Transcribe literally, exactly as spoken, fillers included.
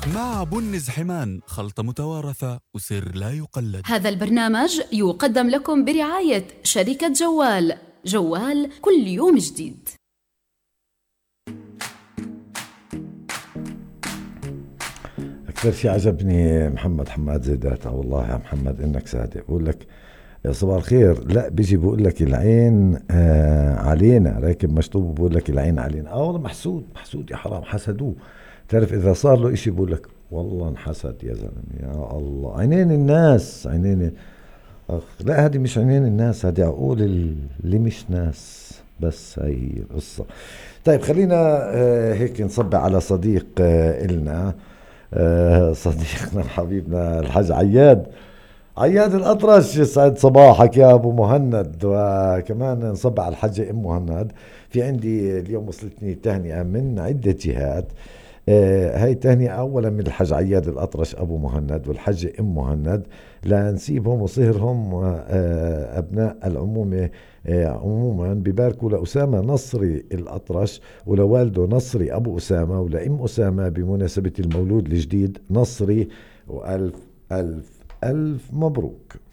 مع بن زحمان، خلطة متوارثة وسر لا يقلد. هذا البرنامج يقدم لكم برعاية شركة جوال. جوال كل يوم جديد. أكثر شيء عجبني محمد حماد زيدات، والله يا محمد إنك صادق. بقول لك يا صباح الخير، لا بيجي بقول لك العين آه علينا، راكب مشطوب بقول لك العين علينا. اه والله محسود محسود يا حرام، حسدوه. تعرف إذا صار له إشي بقول لك والله انحسد يا زلمة. يا الله، عينين الناس عينين. أخ لا، هذه مش عينين الناس، هذه عقول اللي مش ناس. بس هي القصة. طيب خلينا آه هيك نصبع على صديق آه إلنا، آه صديقنا حبيبنا الحاج عياد عياد الأطرش. يسعد صباحك يا أبو مهند، وكمان نصبع على الحاجة أم مهند. في عندي اليوم وصلتني تهنئة من عدة جهات. آه هاي تهنئة أولا من الحاج عياد الأطرش أبو مهند والحاجة أم مهند، لا نسيبهم وصهرهم آه أبناء العمومة آه عموما. بباركوا لأسامة نصري الأطرش ولوالده نصري أبو أسامة ولأم أسامة بمناسبة المولود الجديد نصري، وألف ألف ألف مبروك.